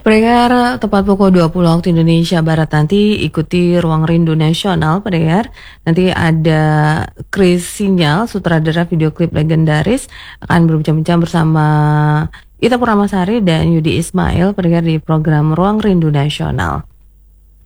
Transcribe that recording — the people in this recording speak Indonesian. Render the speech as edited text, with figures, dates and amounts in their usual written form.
Pendengar, tepat pukul 20 waktu Indonesia Barat nanti ikuti Ruang Rindu Nasional, pendengar. Nanti ada Chris Sinyal, sutradara video klip legendaris, akan berbincang-bincang bersama Ita Purnamasari dan Yudi Ismail, pendengar di program Ruang Rindu Nasional.